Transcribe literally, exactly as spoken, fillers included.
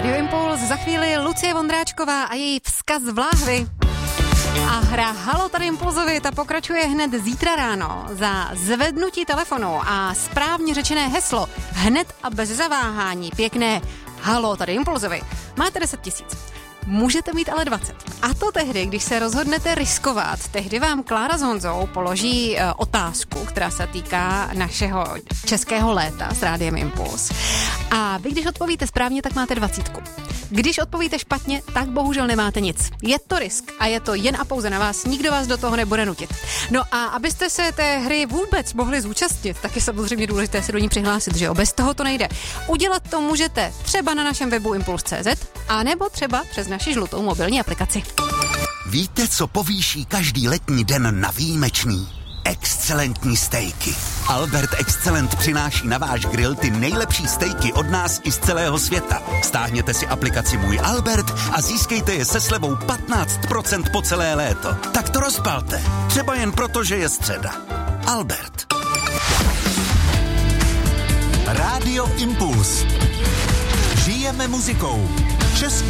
Radio Impuls, za chvíli Lucie Vondráčková a její vzkaz v láhvi. A hra Halo tady Impulzovi, ta pokračuje hned zítra ráno. Za zvednutí telefonu a správně řečené heslo hned a bez zaváhání pěkné Halo tady Impulzovi máte deset tisíc. Můžete mít ale dvacet. A to tehdy, když se rozhodnete riskovat. Tehdy vám Klára s Honzou položí e, otázku, která se týká našeho českého léta s Rádiem Impuls. A vy, když odpovíte správně, tak máte dvacítku. Když odpovíte špatně, tak bohužel nemáte nic. Je to risk a je to jen a pouze na vás, nikdo vás do toho nebude nutit. No a abyste se té hry vůbec mohli zúčastnit, tak je samozřejmě důležité se do ní přihlásit, že jo? Bez toho to nejde. Udělat to můžete třeba na našem webu impuls tečka cé zet a nebo třeba přes naši žlutou mobilní aplikaci. Víte, co povýší každý letní den na výjimečný? Excelentní stejky. Albert Excellent přináší na váš grill ty nejlepší stejky od nás i z celého světa. Stáhněte si aplikaci Můj Albert a získejte je se slevou patnáct procent po celé léto. Tak to rozpalte. Třeba jen proto, že je středa. Albert. Rádio Impuls. Žijeme muzikou. Českou